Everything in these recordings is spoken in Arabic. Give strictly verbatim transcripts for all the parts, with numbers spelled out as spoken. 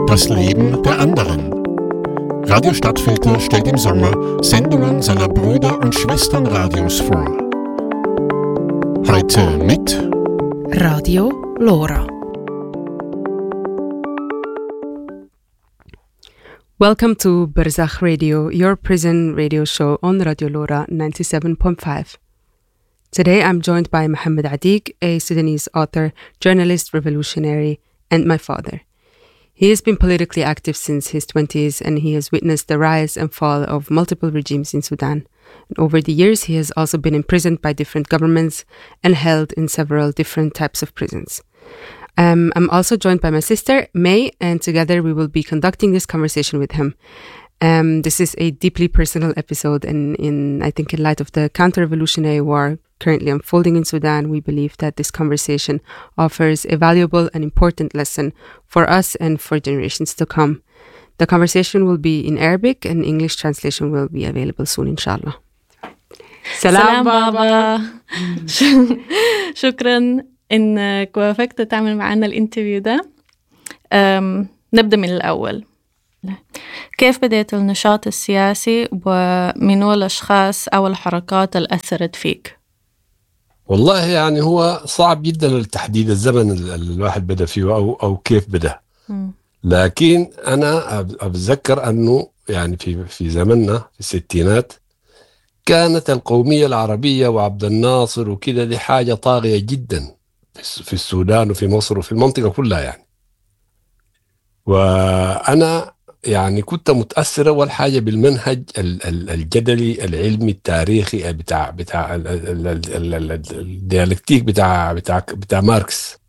Das Leben der anderen. Radio Stadtfilter stellt im Sommer Sendungen seiner Brüder und Schwesternradios vor. Heute mit Radio LoRa. Welcome to Barzakh Radio, your prison radio show on Radio LoRa ninety-seven point five. Today I'm joined by Mohammed Atiq, a Sudanese author, journalist, revolutionary, and my father. He has been politically active since his twenties, and he has witnessed the rise and fall of multiple regimes in Sudan. And over the years, he has also been imprisoned by different governments and held in several different types of prisons. Um, I'm also joined by my sister, May, and together we will be conducting this conversation with him. Um, this is a deeply personal episode, and in I think in light of the counter-revolutionary war currently unfolding in Sudan, we believe that this conversation offers a valuable and important lesson for us and for generations to come. The conversation will be in Arabic, and English translation will be available soon, inshallah. Salam بابا. شكرا إنك وافقت تعمل معنا الانترفيو ده. نبدأ من الأول. كيف بدأت النشاط السياسي ومن هو الأشخاص أو الحركات اللي أثرت فيك؟ والله يعني هو صعب جدا التحديد الزمن اللي الواحد بدأ فيه أو أو كيف بدأ. م. لكن أنا أتذكر أنه يعني في في زمننا في الستينات كانت القومية العربية وعبد الناصر وكده دي حاجة طاغية جدا في السودان وفي مصر وفي المنطقة كلها يعني. وأنا يعني كنت متأثر أول حاجة بالمنهج الجدلي العلمي التاريخي بتاع بتاع الديالكتيك بتاع بتاع بتاع ماركس.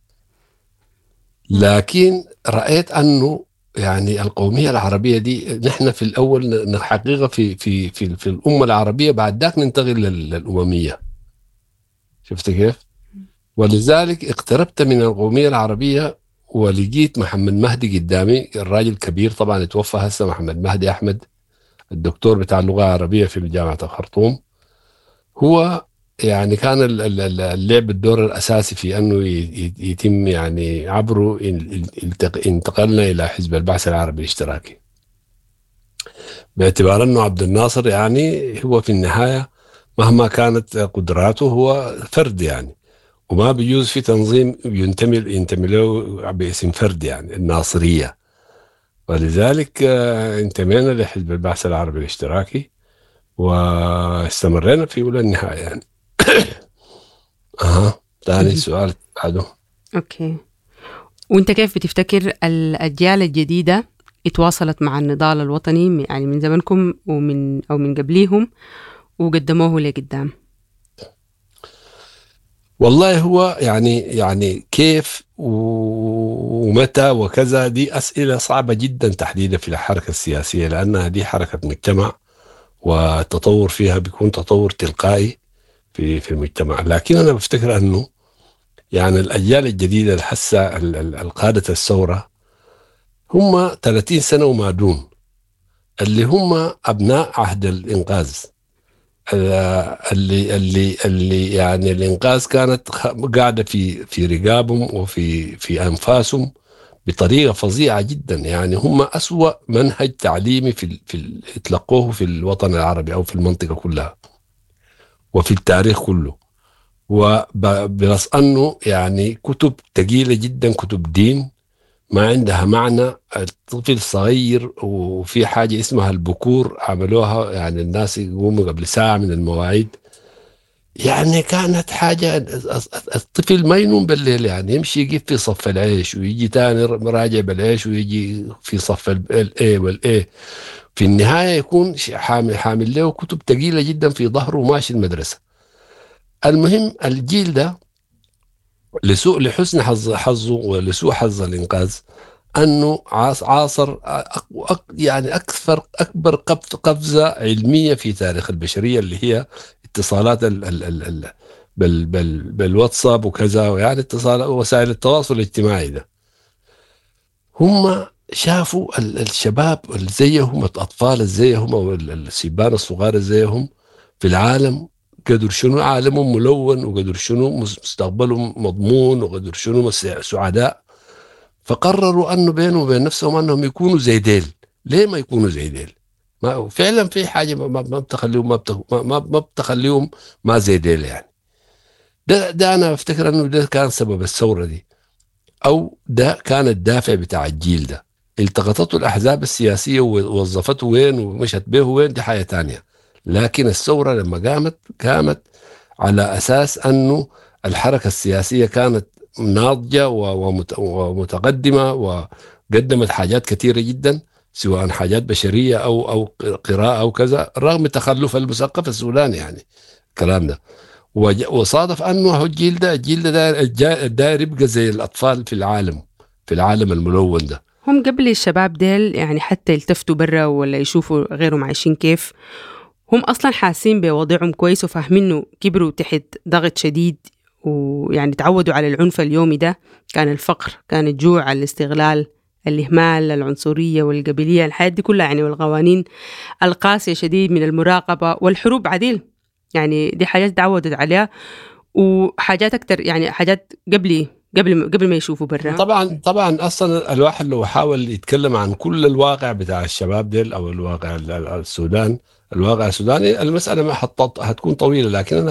لكن رأيت أنه يعني القومية العربية دي نحن في الأول نحققها في في في في الأمة العربية، بعد ذاك ننتقل للأممية. شفت كيف؟ ولذلك اقتربت من القومية العربية ولقيت محمد مهدي قدامي، الراجل كبير طبعا اتوفى هسه، محمد مهدي أحمد الدكتور بتاع اللغة العربية في جامعة الخرطوم. هو يعني كان اللعب الدور الأساسي في أنه يتم يعني عبره انتقلنا إلى حزب البعث العربي الاشتراكي، باعتبار أنه عبد الناصر يعني هو في النهاية مهما كانت قدراته هو فرد يعني، وما بيجوز في تنظيم ينتمي ينتمي له باسم فرد يعني الناصرية. ولذلك انتمينا لحزب البعث العربي الاشتراكي واستمرينا في أولى النهاية يعني. أها ثاني سؤال بعده. أوكي، وأنت كيف بتفتكر الأجيال الجديدة اتواصلت مع النضال الوطني يعني من زمنكم ومن أو من قبليهم وقدموه لقدام؟ والله هو يعني يعني كيف ومتى وكذا دي أسئلة صعبة جدا تحديدا في الحركة السياسية، لأنها دي حركة مجتمع والتطور فيها بيكون تطور تلقائي في في المجتمع. لكن أنا بفتكر أنه يعني الأجيال الجديدة الحسة القادة الثورة هم ثلاثين سنة وما دون، اللي هم أبناء عهد الإنقاذ، اللي اللي اللي يعني الإنقاذ كانت قاعدة في في رقابهم وفي في أنفاسهم بطريقة فظيعة جدا. يعني هم أسوأ منهج تعليمي في في تلقوه في الوطن العربي أو في المنطقة كلها وفي التاريخ كله. وبلس أنه يعني كتب ثقيلة جدا، كتب دين ما عندها معنى. الطفل صغير وفي حاجة اسمها البكور عملوها يعني الناس يقوموا قبل ساعة من المواعيد، يعني كانت حاجة الطفل ما ينوم بالليل يعني يمشي يقف في صف العيش ويجي تاني مراجع بالعيش ويجي في صف الاي والاي، في النهاية يكون حامل حامل له كتب ثقيلة جدا في ظهره وماشي المدرسة. المهم الجيل ده لسوء لحسن حظ حظه ولسوء حظ الإنقاذ أنه عاصر يعني أكثر أكبر قفزة علمية في تاريخ البشرية، اللي هي اتصالات ال ال ال ال بال بال بالواتساب وكذا، ويعني اتصال وسائل التواصل الاجتماعي ده. هم شافوا الشباب اللي زيهم، الأطفال زيهم أو الشبان الصغار زيهم في العالم، قدر شنو عالمهم ملون، وقدر شنو مستقبلهم مضمون، وقدر شنو سعداء. فقرروا أنه بينهم وبين نفسهم أنهم يكونوا زي ديل. ليه ما يكونوا زي ديل؟ ما فعلا في حاجة ما بتخليهم ما بتخليهم ما, ما بتخليهم ما زي ديل يعني. ده, ده أنا أفتكر أنه ده كان سبب الثورة دي، أو ده كان الدافع بتاع الجيل ده. التقطته الأحزاب السياسية ووظفته وين ومشت به وين دي حاجة تانية، لكن الثورة لما قامت قامت على أساس أنه الحركة السياسية كانت ناضجة ومتقدمة وقدمت حاجات كثيرة جدا، سواء حاجات بشرية أو أو قراءة أو كذا، رغم تخلف المثقف السوداني يعني الكلام ده. وصادف أنه الجيل ده الجيل ده داير يبقى زي الأطفال في العالم في العالم الملون ده. هم قبل الشباب ديل يعني حتى يلتفتوا برا ولا يشوفوا غيرهم عايشين كيف، هم أصلا حاسين بوضعهم كويس وفاهمين إنه كبروا تحت ضغط شديد، ويعني تعودوا على العنف اليومي ده. كان الفقر، كان الجوع، الاستغلال، الإهمال، العنصرية والقبلية، الحياة دي كلها يعني، والقوانين القاسية شديد من المراقبة والحروب عديل، يعني دي حاجات تعودت عليها، وحاجات أكتر يعني حاجات قبل قبل قبل ما يشوفوا برا. طبعا طبعا أصلا الواحد لو حاول يتكلم عن كل الواقع بتاع الشباب ديل أو الواقع السودان الواقع السوداني، المسألة ما حطت هتكون طويلة، لكن أنا